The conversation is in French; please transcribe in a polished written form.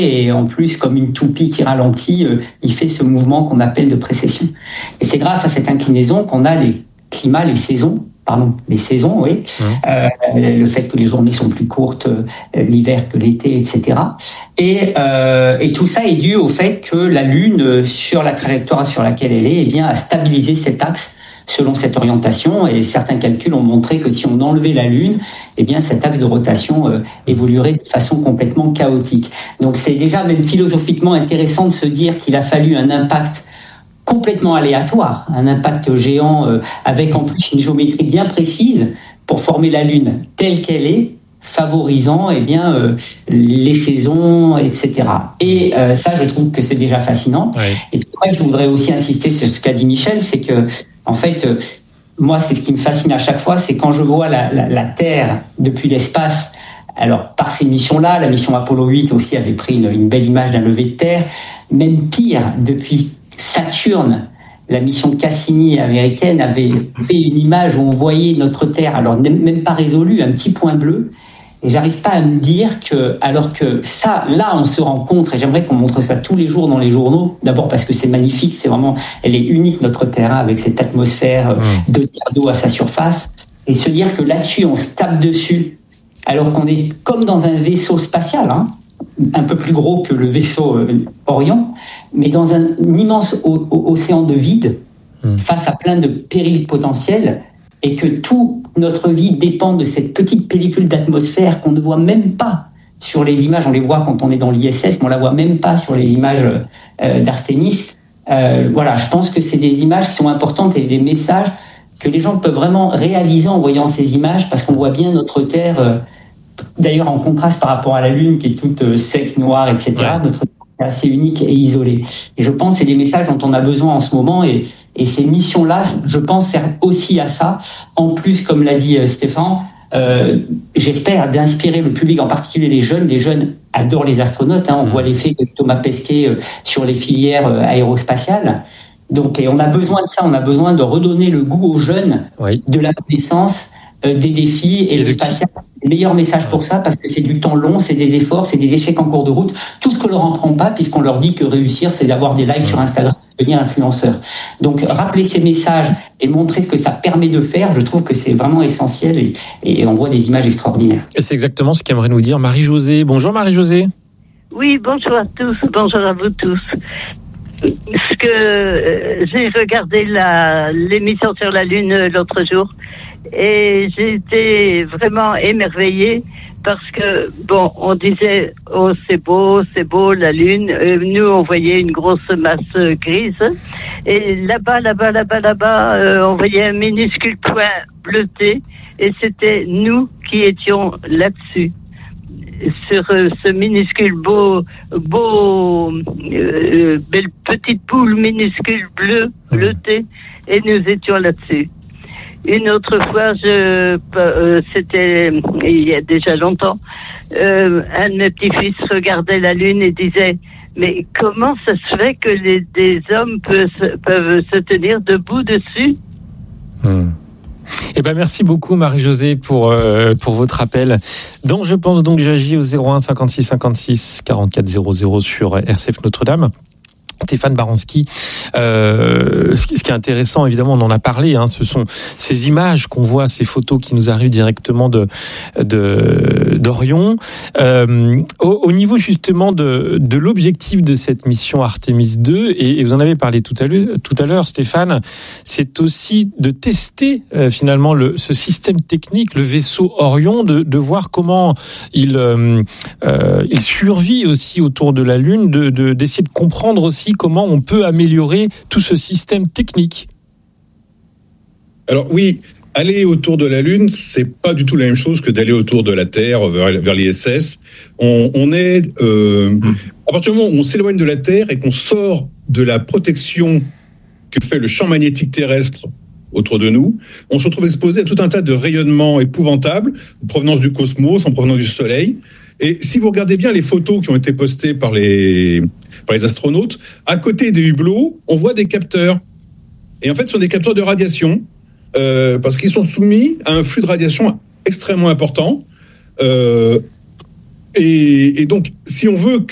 et en plus, comme une toupie qui ralentit, il fait ce mouvement qu'on appelle de précession. Et c'est grâce à cette inclinaison qu'on a les climats, les saisons, oui. Le fait que les journées sont plus courtes l'hiver que l'été, etc. Et tout ça est dû au fait que la Lune, sur la trajectoire sur laquelle elle est, eh bien, a stabilisé cet axe selon cette orientation. Et certains calculs ont montré que si on enlevait la Lune, eh bien, cet axe de rotation évoluerait de façon complètement chaotique. Donc c'est déjà même philosophiquement intéressant de se dire qu'il a fallu un impact complètement aléatoire, un impact géant avec en plus une géométrie bien précise pour former la Lune telle qu'elle est, favorisant les saisons, etc. Et ça, je trouve que c'est déjà fascinant. Oui. Et puis, je voudrais aussi insister sur ce qu'a dit Michel, c'est que, en fait, moi, c'est ce qui me fascine à chaque fois, c'est quand je vois la Terre depuis l'espace. Alors, par ces missions-là, la mission Apollo 8 aussi avait pris une belle image d'un lever de terre. Même pire, depuis Saturne, la mission Cassini américaine avait fait une image où on voyait notre Terre, alors même pas résolue, un petit point bleu. Et j'arrive pas à me dire que, alors que ça, là, on se rencontre, et j'aimerais qu'on montre ça tous les jours dans les journaux. D'abord parce que c'est magnifique, c'est vraiment, elle est unique, notre Terre, avec cette atmosphère de tiers d'eau à sa surface. Et se dire que là-dessus, on se tape dessus, alors qu'on est comme dans un vaisseau spatial, un peu plus gros que le vaisseau Orion, mais dans un immense océan de vide, face à plein de périls potentiels, et que toute notre vie dépend de cette petite pellicule d'atmosphère qu'on ne voit même pas sur les images. On les voit quand on est dans l'ISS, mais on la voit même pas sur les images d'Artémis. Voilà, je pense que c'est des images qui sont importantes et des messages que les gens peuvent vraiment réaliser en voyant ces images, parce qu'on voit bien notre Terre, d'ailleurs en contraste par rapport à la Lune qui est toute sec, noire, etc. Ouais. Notre Terre est assez unique et isolée. Et je pense que c'est des messages dont on a besoin en ce moment, et ces missions-là, je pense, servent aussi à ça. En plus, comme l'a dit Stéphane, j'espère d'inspirer le public, en particulier les jeunes. Les jeunes adorent les astronautes. On voit l'effet de Thomas Pesquet sur les filières aérospatiales. Donc, et on a besoin de ça. On a besoin de redonner le goût aux jeunes de la connaissance, des défis, et le spatial, c'est le meilleur message pour ça, parce que c'est du temps long, c'est des efforts, c'est des échecs en cours de route, tout ce que leur apprend pas, puisqu'on leur dit que réussir, c'est d'avoir des likes sur Instagram, devenir influenceur. Donc, rappeler ces messages et montrer ce que ça permet de faire, je trouve que c'est vraiment essentiel, et on voit des images extraordinaires. Et c'est exactement ce qu'aimerait nous dire Marie-Josée. Bonjour Marie-Josée. Oui, bonjour à tous, bonjour à vous tous. Ce que j'ai regardé l'émission sur la Lune l'autre jour, et j'ai été vraiment émerveillée, parce que, bon, on disait, oh, c'est beau, la Lune. Nous, on voyait une grosse masse grise. Et là-bas, on voyait un minuscule point bleuté. Et c'était nous qui étions là-dessus. Sur ce minuscule belle petite boule minuscule bleutée. Et nous étions là-dessus. Une autre fois, c'était il y a déjà longtemps, un de mes petits-fils regardait la Lune et disait, mais comment ça se fait que des hommes peuvent se tenir debout dessus? Eh ben merci beaucoup Marie-Josée pour votre appel. Donc je pense donc j'agis au 01 56 56 44 00 sur RCF Notre-Dame. Stéphane Baranski, ce qui est intéressant, évidemment, on en a parlé, ce sont ces images qu'on voit, ces photos qui nous arrivent directement d'Orion. Au niveau justement de l'objectif de cette mission Artemis 2, et vous en avez parlé tout à l'heure, Stéphane, c'est aussi de tester finalement ce système technique, le vaisseau Orion, de voir comment il survit aussi autour de la Lune, d'essayer de comprendre aussi comment on peut améliorer tout ce système technique. Alors oui, aller autour de la Lune, c'est pas du tout la même chose que d'aller autour de la Terre vers l'ISS. On est à partir du moment où on s'éloigne de la Terre et qu'on sort de la protection que fait le champ magnétique terrestre autour de nous, on se retrouve exposé à tout un tas de rayonnements épouvantables en provenance du cosmos, en provenance du Soleil. Et si vous regardez bien les photos qui ont été postées par les astronautes, à côté des hublots, on voit des capteurs. Et en fait, ce sont des capteurs de radiation, parce qu'ils sont soumis à un flux de radiation extrêmement important. Et donc, si on veut